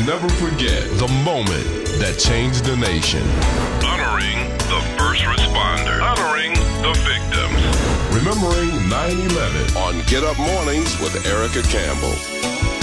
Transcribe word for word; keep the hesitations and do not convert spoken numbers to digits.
never forget the moment that changed the nation. Honoring the first responder. Honoring the victims. Remembering nine eleven on Get Up Mornings with Erica Campbell.